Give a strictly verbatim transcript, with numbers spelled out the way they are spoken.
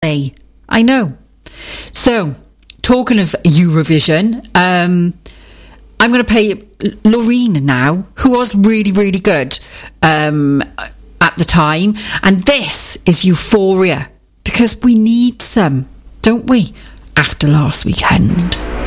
me. I know. So, talking of Eurovision, um, I'm going to play Loreen now, who was really, really good um, at the time. And this is Euphoria, because we need some, don't we, after last weekend.